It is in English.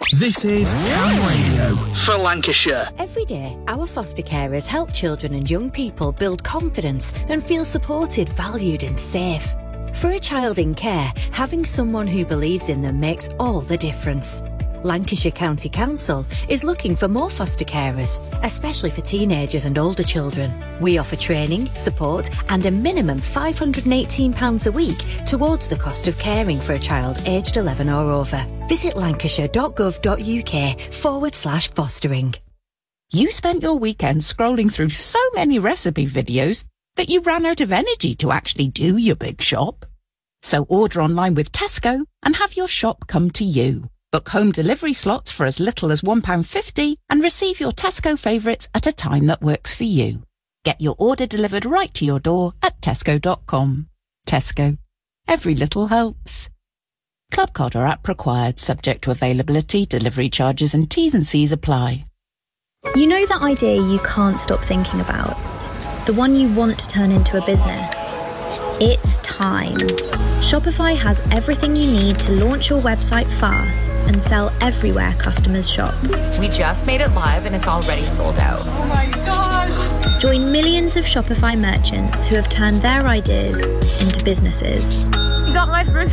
This is Cam Radio for Lancashire. Every day, our foster carers help children and young people build confidence and feel supported, valued and safe. For a child in care, having someone who believes in them makes all the difference. Lancashire County Council is looking for more foster carers, especially for teenagers and older children. We offer training, support and a minimum £518 a week towards the cost of caring for a child aged 11 or over. Visit lancashire.gov.uk/fostering. You spent your weekend scrolling through so many recipe videos that you ran out of energy to actually do your big shop. So order online with Tesco and have your shop come to you. Book home delivery slots for as little as £1.50 and receive your Tesco favourites at a time that works for you. Get your order delivered right to your door at tesco.com. Tesco. Every little helps. Club card or app required, subject to availability, delivery charges and T's and C's apply. You know that idea you can't stop thinking about? The one you want to turn into a business? It's time. Shopify has everything you need to launch your website fast and sell everywhere customers shop. We just made it live and it's already sold out. Oh my gosh! Join millions of Shopify merchants who have turned their ideas into businesses. You got my first